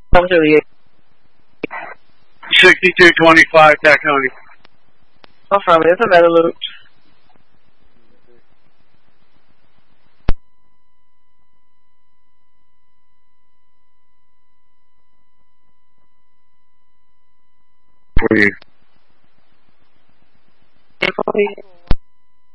138. 6225, Tacony. Affirmative, it's a meta loop. For you.